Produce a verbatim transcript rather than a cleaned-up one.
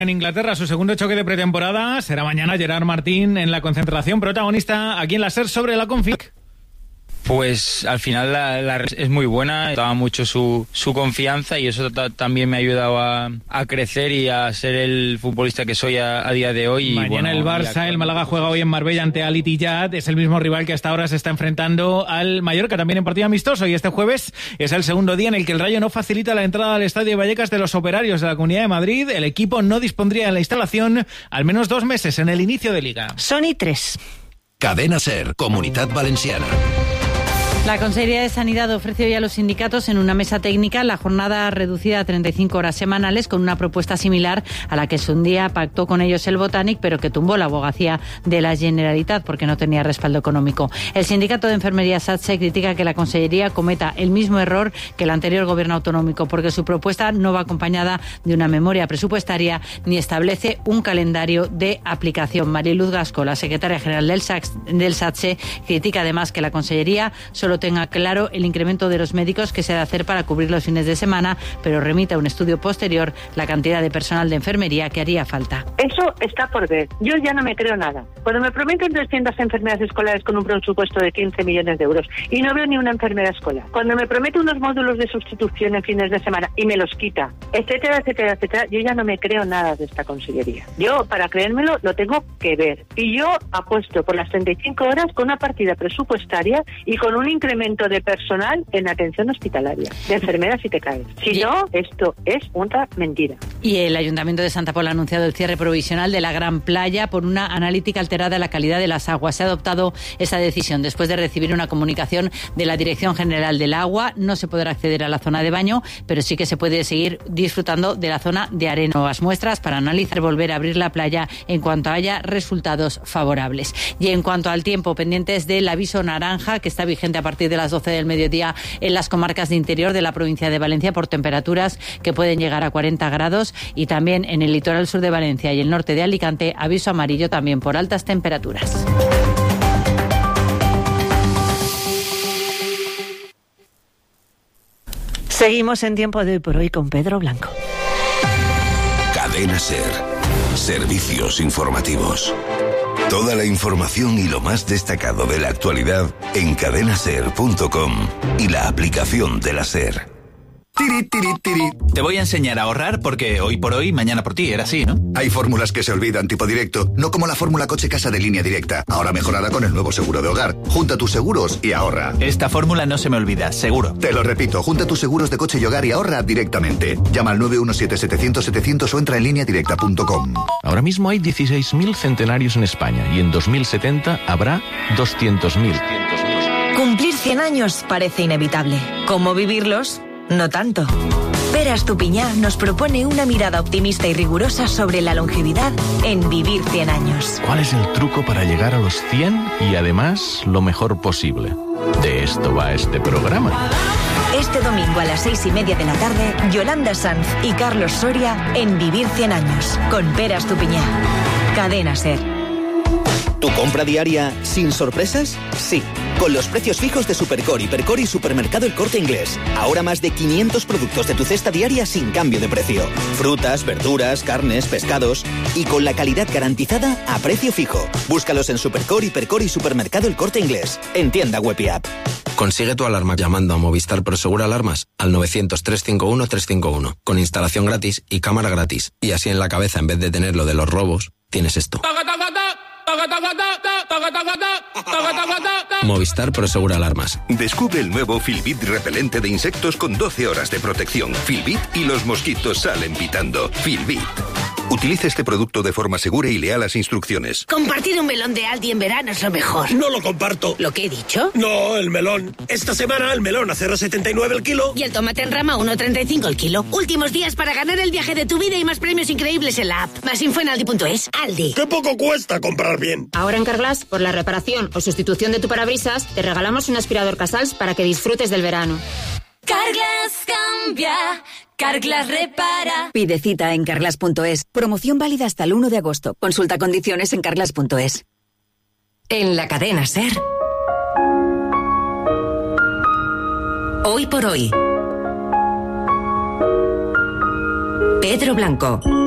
En Inglaterra, su segundo choque de pretemporada será mañana. Gerard Martín en la concentración, protagonista aquí en la SER sobre la Config. Pues al final la, la es muy buena, daba mucho su, su confianza y eso ta, también me ha ayudado a, a crecer y a ser el futbolista que soy a, a día de hoy. Y mañana bueno, el Barça, el Málaga juega hoy en Marbella ante Al Ittihad, es el mismo rival que hasta ahora se está enfrentando al Mallorca, también en partido amistoso, y este jueves es el segundo día en el que el Rayo no facilita la entrada al Estadio Vallecas de los operarios de la Comunidad de Madrid. El equipo no dispondría de la instalación al menos dos meses en el inicio de Liga. Sony tres. Cadena SER, Comunitat Valenciana. La Consejería de Sanidad ofrece hoy a los sindicatos en una mesa técnica la jornada reducida a treinta y cinco horas semanales, con una propuesta similar a la que un día pactó con ellos el Botànic, pero que tumbó la abogacía de la Generalitat porque no tenía respaldo económico. El sindicato de enfermería SATSE critica que la Consellería cometa el mismo error que el anterior gobierno autonómico, porque su propuesta no va acompañada de una memoria presupuestaria ni establece un calendario de aplicación. Mariluz Gasco, la secretaria general del SATSE, critica además que la Consellería solo tenga claro el incremento de los médicos que se ha de hacer para cubrir los fines de semana, pero remita a un estudio posterior la cantidad de personal de enfermería que haría falta. Eso está por ver. Yo ya no me creo nada. Cuando me prometen trescientas enfermeras escolares con un presupuesto de quince millones de euros y no veo ni una enfermera escolar, cuando me promete unos módulos de sustitución en fines de semana y me los quita, etcétera, etcétera, etcétera, yo ya no me creo nada de esta consellería. Yo, para creérmelo, lo tengo que ver. Y yo apuesto por las treinta y cinco horas con una partida presupuestaria y con un incremento de personal en atención hospitalaria, de enfermeras y te caes. Si no, esto es una mentira. Y el Ayuntamiento de Santa Pola ha anunciado el cierre provisional de la Gran Playa por una analítica alterada de la calidad de las aguas. Se ha adoptado esa decisión después de recibir una comunicación de la Dirección General del Agua. No se podrá acceder a la zona de baño, pero sí que se puede seguir disfrutando de la zona de arena. Nuevas muestras para analizar y volver a abrir la playa en cuanto haya resultados favorables. Y en cuanto al tiempo, pendientes del aviso naranja que está vigente a partir de las doce del mediodía en las comarcas de interior de la provincia de Valencia por temperaturas que pueden llegar a cuarenta grados, y también en el litoral sur de Valencia y el norte de Alicante aviso amarillo también por altas temperaturas. Seguimos en Tiempo de Hoy por Hoy con Pedro Blanco. Cadena SER. Servicios informativos. Toda la información y lo más destacado de la actualidad en cadena ser punto com y la aplicación de la SER. Tiri, tiri, tiri. Te voy a enseñar a ahorrar porque hoy por hoy, mañana por ti, era así, ¿no? Hay fórmulas que se olvidan, tipo directo, no como la fórmula coche casa de Línea Directa, ahora mejorada con el nuevo seguro de hogar. Junta tus seguros y ahorra. Esta fórmula no se me olvida, seguro. Te lo repito, junta tus seguros de coche y hogar y ahorra directamente. Llama al nueve uno siete, setecientos, setecientos o entra en línea directa punto com. Ahora mismo hay dieciséis mil centenarios en España y en dos mil setenta habrá doscientos mil. Cumplir cien años parece inevitable. ¿Cómo vivirlos? No tanto. Pere Estupiñán nos propone una mirada optimista y rigurosa sobre la longevidad en Vivir cien años. ¿Cuál es el truco para llegar a los cien y además lo mejor posible? De esto va este programa. Este domingo a las seis y media de la tarde, Yolanda Sanz y Carlos Soria en Vivir cien años con Pere Estupiñán. Cadena SER. ¿Tu compra diaria sin sorpresas? Sí, con los precios fijos de Supercor, Hipercor y Supermercado El Corte Inglés. Ahora más de quinientos productos de tu cesta diaria sin cambio de precio. Frutas, verduras, carnes, pescados y con la calidad garantizada a precio fijo. Búscalos en Supercor, Hipercor y Supermercado El Corte Inglés. En tienda web y app. Consigue tu alarma llamando a Movistar Prosegur Alarmas al novecientos, trescientos cincuenta y uno, trescientos cincuenta y uno con instalación gratis y cámara gratis. Y así en la cabeza, en vez de tener lo de los robos, tienes esto. Movistar Prosegur Alarmas. Descubre el nuevo Filbit repelente de insectos con doce horas de protección. Filbit y los mosquitos salen pitando. Filbit. Utilice este producto de forma segura y lea las instrucciones. Compartir un melón de Aldi en verano es lo mejor. No lo comparto. ¿Lo que he dicho? No, el melón. Esta semana el melón a cero coma setenta y nueve el kilo. Y el tomate en rama a uno coma treinta y cinco el kilo. Últimos días para ganar el viaje de tu vida y más premios increíbles en la app. Más info en aldi punto es. Aldi. ¡Qué poco cuesta comprar bien! Ahora en Carglass, por la reparación o sustitución de tu parabrisas, te regalamos un aspirador Casals para que disfrutes del verano. Carglass cambia, Carglass repara. Pide cita en carglass punto es. Promoción válida hasta el uno de agosto. Consulta condiciones en carglass punto es. En la cadena SER. Hoy por hoy. Pedro Blanco.